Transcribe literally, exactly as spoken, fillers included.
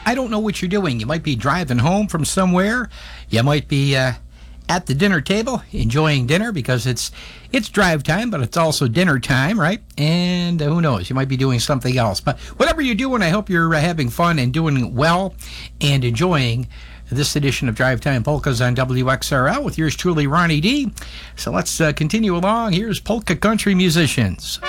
I don't know what you're doing. You might be driving home from somewhere. You might be uh, at the dinner table enjoying dinner because it's it's drive time, but it's also dinner time, right? And uh, who knows? You might be doing something else. But whatever you're doing, I hope you're uh, having fun and doing well and enjoying this edition of Drive Time Polkas on W X R L with yours truly, Ronnie D. So let's uh, continue along. Here's Polka Country Musicians.